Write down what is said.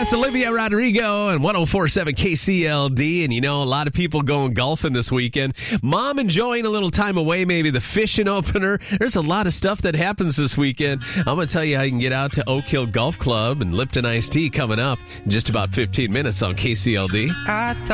That's Olivia Rodrigo and 104.7 KCLD. And, a lot of people going golfing this weekend. Mom enjoying a little time away, maybe the fishing opener. There's a lot of stuff that happens this weekend. I'm going to tell you how you can get out to Oak Hill Golf Club and Lipton Iced Tea coming up in just about 15 minutes on KCLD.